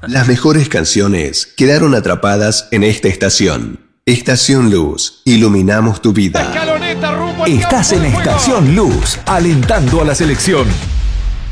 Las mejores canciones quedaron atrapadas en esta estación. Estación Luz, iluminamos tu vida. Estás en Estación Luz, alentando a la selección.